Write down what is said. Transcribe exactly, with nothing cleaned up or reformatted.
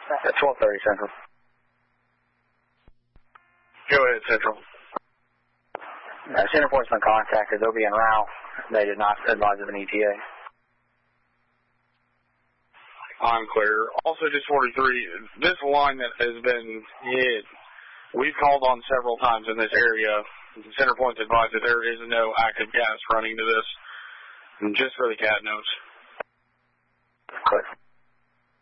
At twelve thirty Central. Go ahead, Central. Uh, center point's been contacted. They'll be en route. They did not advise of an E T A. I'm clear. Also, just forty-three, this line that has been hit, we've called on several times in this area. Center point's advised that there is no active gas running to this. And just for the cat notes. Clear.